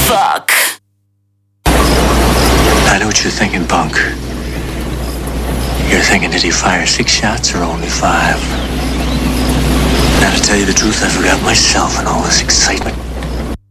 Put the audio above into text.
Fuck. I know what you're thinking, punk. You're thinking, did he fire 6 shots or only 5? Now, to tell you the truth, I forgot myself in all this excitement.